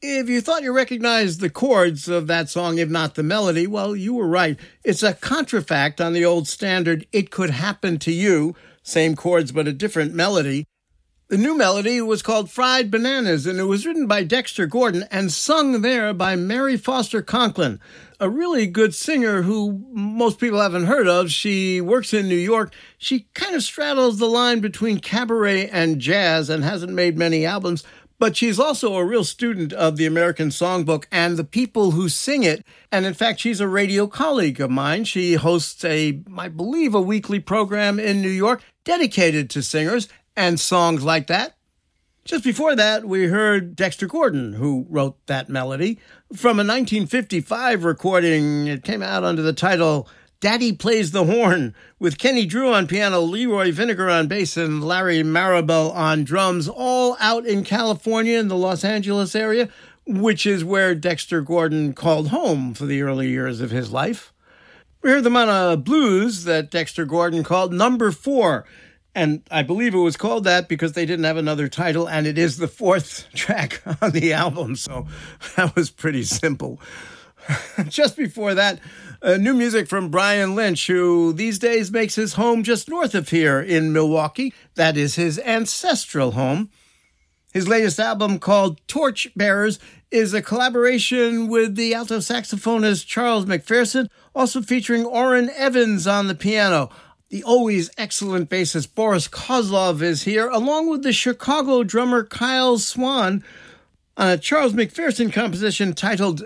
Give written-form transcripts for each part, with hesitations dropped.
If you thought you recognized the chords of that song, if not the melody, well, you were right. It's a contrafact on the old standard, It Could Happen to You, same chords but a different melody. The new melody was called Fried Bananas, and it was written by Dexter Gordon and sung there by Mary Foster Conklin, a really good singer who most people haven't heard of. She works in New York. She kind of straddles the line between cabaret and jazz and hasn't made many albums, but she's also a real student of the American Songbook and the people who sing it. And in fact, she's a radio colleague of mine. She hosts I believe, a weekly program in New York dedicated to singers and songs like that. Just before that, we heard Dexter Gordon, who wrote that melody, from a 1955 recording. It came out under the title Daddy Plays the Horn, with Kenny Drew on piano, Leroy Vinegar on bass, and Larry Marable on drums, all out in California in the Los Angeles area, which is where Dexter Gordon called home for the early years of his life. We heard them on a blues that Dexter Gordon called Number 4, and I believe it was called that because they didn't have another title, and it is the fourth track on the album, so that was pretty simple. Just before that, new music from Brian Lynch, who these days makes his home just north of here in Milwaukee. That is his ancestral home. His latest album, called Torch Bearers, is a collaboration with the alto saxophonist Charles McPherson, also featuring Orrin Evans on the piano. The always excellent bassist Boris Kozlov is here, along with the Chicago drummer Kyle Swan, on a Charles McPherson composition titled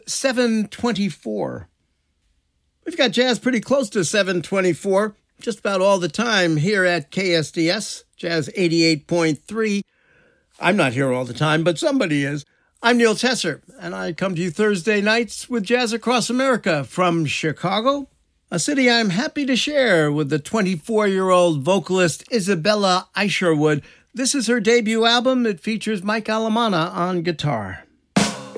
724. We've got jazz pretty close to 724, just about all the time here at KSDS, Jazz 88.3. I'm not here all the time, but somebody is. I'm Neil Tesser, and I come to you Thursday nights with Jazz Across America from Chicago, a city I'm happy to share with the 24-year-old vocalist Isabella Isherwood. This is her debut album. It features Mike Alamana on guitar.